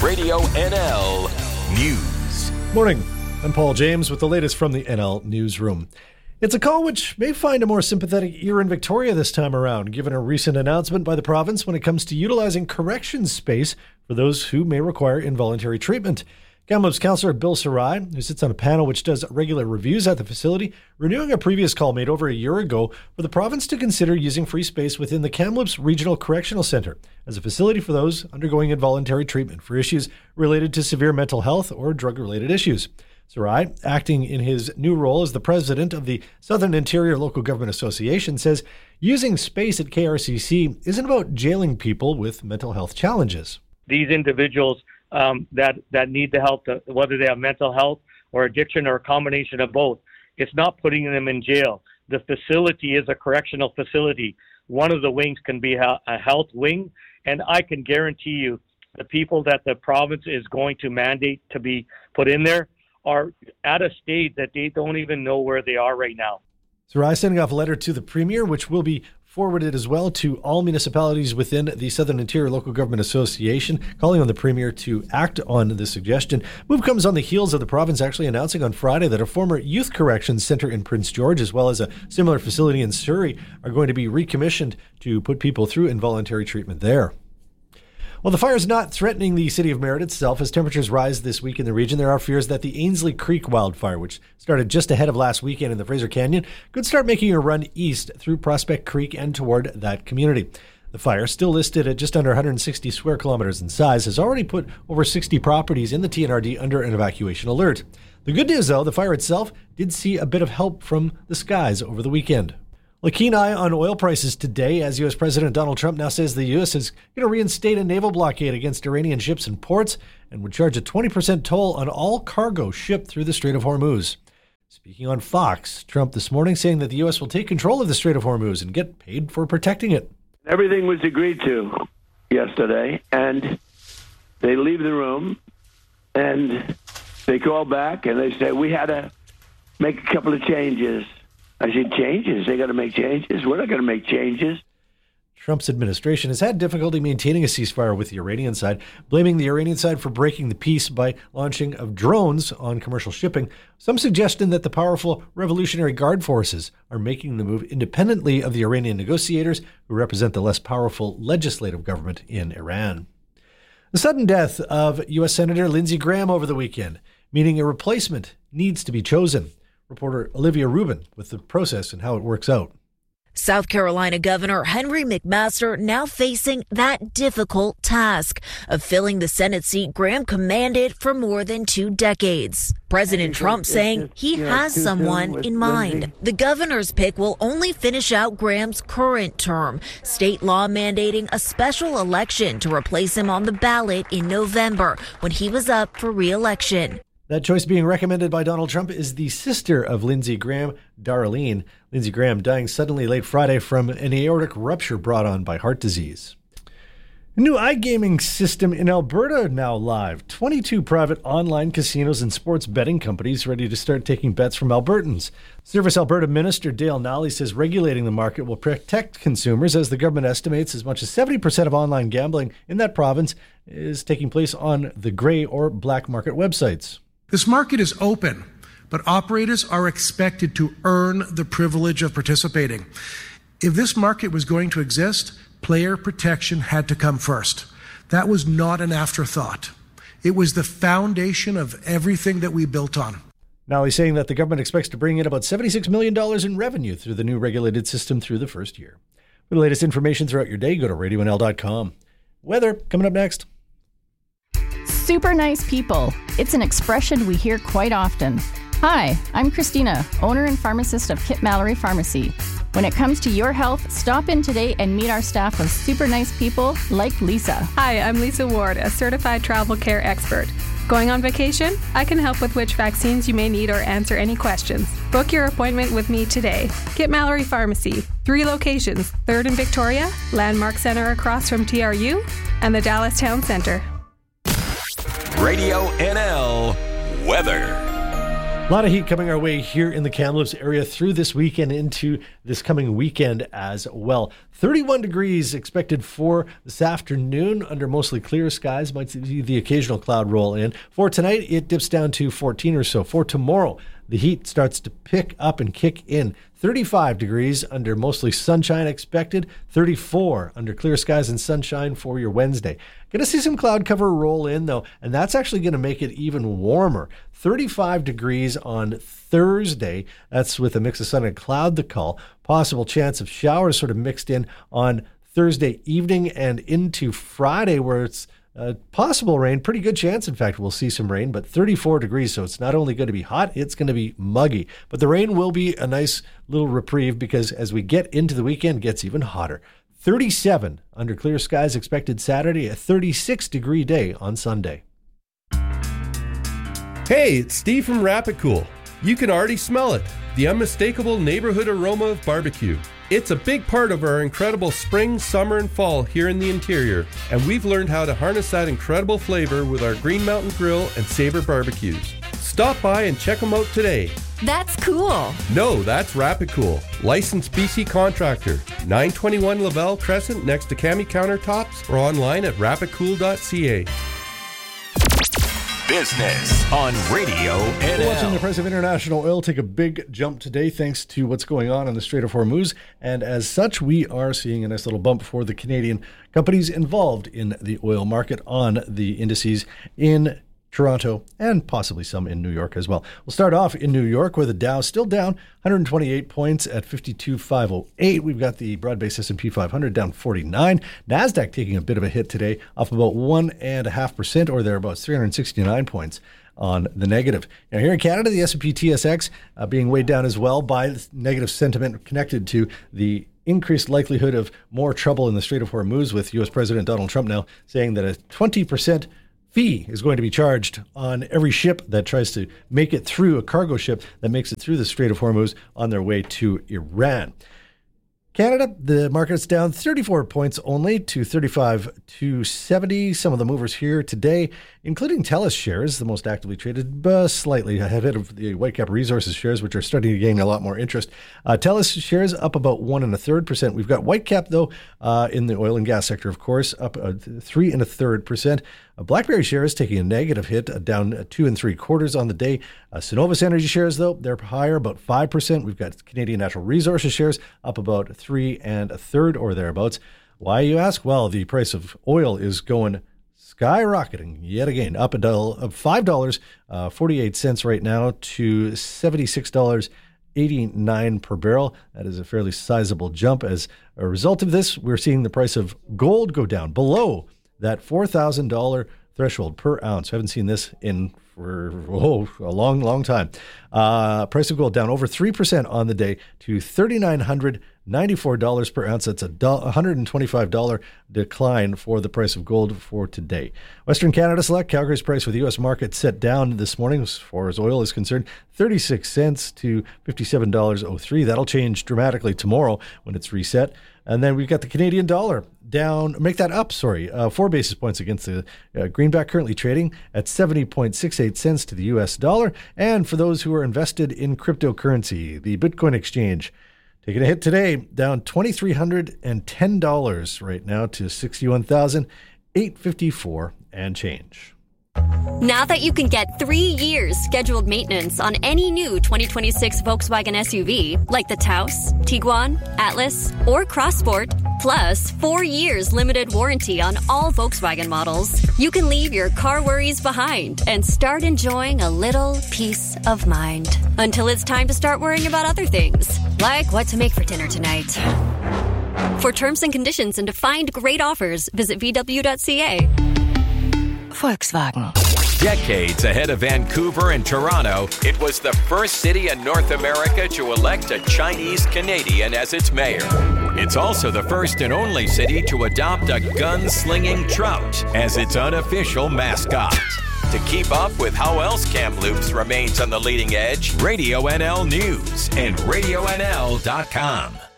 Radio NL News. Morning. I'm Paul James with the latest from the NL Newsroom. It's a call which may find a more sympathetic ear in Victoria this time around, given a recent announcement by the province when it comes to utilizing corrections space for those who may require involuntary treatment. Kamloops Councillor Bill Sarai, who sits on a panel which does regular reviews at the facility, renewing a previous call made over a year ago for the province to consider using free space within the Kamloops Regional Correctional Centre as a facility for those undergoing involuntary treatment for issues related to severe mental health or drug-related issues. Sarai, acting in his new role as the president of the Southern Interior Local Government Association, says using space at KRCC isn't about jailing people with mental health challenges. These individuals that need the help, whether they have mental health or addiction or a combination of both, it's not putting them in jail. The facility is a correctional facility. One of the wings can be a health wing, and I can guarantee you the people that the province is going to mandate to be put in there are at a stage that they don't even know where they are right now. Sarai sending off a letter to the Premier, which will be forwarded as well to all municipalities within the Southern Interior Local Government Association, calling on the Premier to act on the suggestion. Move comes on the heels of the province actually announcing on Friday that a former youth corrections centre in Prince George, as well as a similar facility in Surrey, are going to be recommissioned to put people through involuntary treatment there. Well, the fire is not threatening the city of Merritt itself. As temperatures rise this week in the region, there are fears that the Ainslie Creek wildfire, which started just ahead of last weekend in the Fraser Canyon, could start making a run east through Prospect Creek and toward that community. The fire, still listed at just under 160 square kilometers in size, has already put over 60 properties in the TNRD under an evacuation alert. The good news, though, the fire itself did see a bit of help from the skies over the weekend. Well, a keen eye on oil prices today as U.S. President Donald Trump now says the U.S. is going to reinstate a naval blockade against Iranian ships and ports and would charge a 20% toll on all cargo shipped through the Strait of Hormuz. Speaking on Fox, Trump this morning saying that the U.S. will take control of the Strait of Hormuz and get paid for protecting it. Everything was agreed to yesterday, and they leave the room, and they call back, and they say, we had to make a couple of changes. I said, changes? They got to make changes? We're not going to make changes. Trump's administration has had difficulty maintaining a ceasefire with the Iranian side, blaming the Iranian side for breaking the peace by launching of drones on commercial shipping. Some suggestion that the powerful Revolutionary Guard forces are making the move independently of the Iranian negotiators, who represent the less powerful legislative government in Iran. The sudden death of U.S. Senator Lindsey Graham over the weekend, meaning a replacement needs to be chosen. Reporter Olivia Rubin with the process and how it works out. South Carolina Governor Henry McMaster now facing that difficult task of filling the Senate seat Graham commanded for more than 2 decades. President Trump saying he has someone in mind. The governor's pick will only finish out Graham's current term, state law mandating a special election to replace him on the ballot in November when he was up for re-election. That choice being recommended by Donald Trump is the sister of Lindsey Graham, Darlene. Lindsey Graham dying suddenly late Friday from an aortic rupture brought on by heart disease. A new iGaming system in Alberta now live. 22 private online casinos and sports betting companies ready to start taking bets from Albertans. Service Alberta Minister Dale Nally says regulating the market will protect consumers as the government estimates as much as 70% of online gambling in that province is taking place on the gray or black market websites. This market is open, but operators are expected to earn the privilege of participating. If this market was going to exist, player protection had to come first. That was not an afterthought. It was the foundation of everything that we built on. Now he's saying that the government expects to bring in about $76 million in revenue through the new regulated system through the first year. For the latest information throughout your day, go to radionl.com. Weather coming up next. Super nice people. It's an expression we hear quite often. Hi, I'm Christina, owner and pharmacist of Kit Mallory Pharmacy. When it comes to your health, stop in today and meet our staff of super nice people like Lisa. Hi, I'm Lisa Ward, a certified travel care expert. Going on vacation? I can help with which vaccines you may need or answer any questions. Book your appointment with me today. Kit Mallory Pharmacy, 3 locations, 3rd in Victoria, Landmark Center across from TRU, and the Dallas Town Center. Radio NL weather. A lot of heat coming our way here in the Kamloops area through this weekend into this coming weekend as well. 31 degrees expected for this afternoon under mostly clear skies. Might see the occasional cloud roll in. For tonight, it dips down to 14 or so. For tomorrow, the heat starts to pick up and kick in. 35 degrees under mostly sunshine expected. 34 under clear skies and sunshine for your Wednesday. Going to see some cloud cover roll in, though, and that's actually going to make it even warmer. 35 degrees on Thursday. That's with a mix of sun and cloud to call. Possible chance of showers sort of mixed in on Thursday evening and into Friday, where it's possible rain. Pretty good chance, in fact, we'll see some rain, but 34 degrees, so it's not only going to be hot, it's going to be muggy. But the rain will be a nice little reprieve because as we get into the weekend, it gets even hotter. 37 under clear skies expected Saturday, a 36-degree day on Sunday. Hey, it's Steve from Rapid Cool. You can already smell it, the unmistakable neighborhood aroma of barbecue. It's a big part of our incredible spring, summer, and fall here in the interior, and we've learned how to harness that incredible flavor with our Green Mountain Grill and Sabre barbecues. Stop by and check them out today. That's cool. No, that's Rapid Cool. Licensed BC contractor. 921 Lavelle Crescent next to Cami Countertops or online at rapidcool.ca. Business on Radio NL. We're watching the price of international oil take a big jump today thanks to what's going on in the Strait of Hormuz. And as such, we are seeing a nice little bump for the Canadian companies involved in the oil market on the indices in Toronto, and possibly some in New York as well. We'll start off in New York, where the Dow still down 128 points at 52,508. We've got the broad-based S&P 500 down 49. NASDAQ taking a bit of a hit today, off about 1.5% or thereabouts, 369 points on the negative. Now here in Canada, the S&P TSX being weighed down as well by negative sentiment connected to the increased likelihood of more trouble in the Strait of Hormuz, with U.S. President Donald Trump now saying that a 20% fee is going to be charged on every ship that tries to make it through, a cargo ship that makes it through the Strait of Hormuz on their way to Iran. Canada, the market's down 34 points only to 35,270. Some of the movers here today, including TELUS shares, the most actively traded, slightly ahead of the Whitecap Resources shares, which are starting to gain a lot more interest. TELUS shares up about 1.33%. We've got Whitecap, though, in the oil and gas sector, of course, up 3.33%. BlackBerry shares taking a negative hit, down 2.75% on the day. Cenovus Energy shares, though, they're higher, about 5%. We've got Canadian Natural Resources shares up about 3.33% or thereabouts. Why, you ask? Well, the price of oil is going skyrocketing yet again, up $5.48 right now to $76.89 per barrel. That is a fairly sizable jump. As a result of this, we're seeing the price of gold go down below that $4,000 threshold per ounce. I haven't seen this for a long time. Price of gold down over 3% on the day to $3,994 per ounce. That's a $125 decline for the price of gold for today. Western Canada Select, Calgary's price for the U.S. market set down this morning as far as oil is concerned, 36 cents to $57.03. That'll change dramatically tomorrow when it's reset. And then we've got the Canadian dollar down, 4 basis points against the greenback, currently trading at 70.68 cents to the U.S. dollar. And for those who are invested in cryptocurrency, the Bitcoin exchange taking a hit today, down $2,310 right now to $61,854 and change. Now that you can get 3 years scheduled maintenance on any new 2026 Volkswagen SUV, like the Taos, Tiguan, Atlas, or Crossport, plus 4 years limited warranty on all Volkswagen models, you can leave your car worries behind and start enjoying a little peace of mind. Until it's time to start worrying about other things, like what to make for dinner tonight. For terms and conditions and to find great offers, visit VW.ca. Volkswagen. Decades ahead of Vancouver and Toronto, it was the first city in North America to elect a Chinese Canadian as its mayor. It's also the first and only city to adopt a gun-slinging trout as its unofficial mascot. To keep up with how else Kamloops remains on the leading edge, Radio NL News and RadioNL.com.